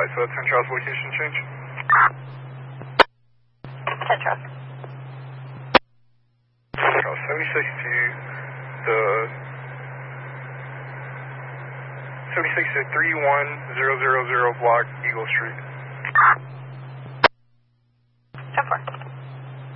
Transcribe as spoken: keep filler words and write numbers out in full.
Alright, so ten Charles location change? ten Charles. Charles, seventy-six to the seventy-six to three one zero zero zero block Eagle Street. ten four.